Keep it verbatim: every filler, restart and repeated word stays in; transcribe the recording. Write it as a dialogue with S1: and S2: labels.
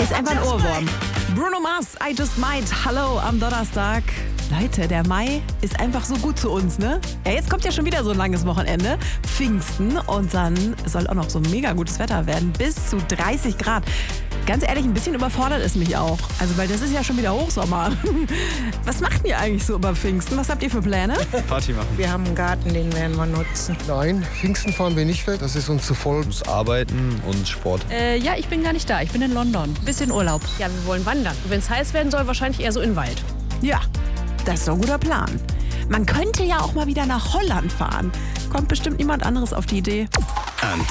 S1: Ist einfach ein Ohrwurm. Bruno Mars, I Just Might. Hallo am Donnerstag. Leute, der Mai ist einfach so gut zu uns, ne? Ja, jetzt kommt ja schon wieder so ein langes Wochenende. Pfingsten. Und dann soll auch noch so mega gutes Wetter werden. Bis zu dreißig Grad. Ganz ehrlich, ein bisschen überfordert es mich auch. Also, weil das ist ja schon wieder Hochsommer. Was macht ihr eigentlich so über Pfingsten? Was habt ihr für Pläne?
S2: Party machen.
S3: Wir haben einen Garten, den werden wir nutzen.
S4: Nein, Pfingsten fahren wir nicht weg. Das ist uns zu voll.
S2: Ich muss arbeiten und Sport.
S5: Äh, ja, ich bin gar nicht da. Ich bin in London. Bisschen Urlaub.
S6: Ja, wir wollen wandern. Wenn es heiß werden soll, wahrscheinlich eher so in den Wald.
S1: Ja, das ist doch ein guter Plan. Man könnte ja auch mal wieder nach Holland fahren. Kommt bestimmt niemand anderes auf die Idee.